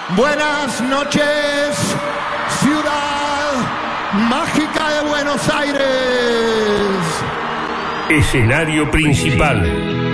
Buenas noches, ciudad mágica de Buenos Aires. Escenario principal.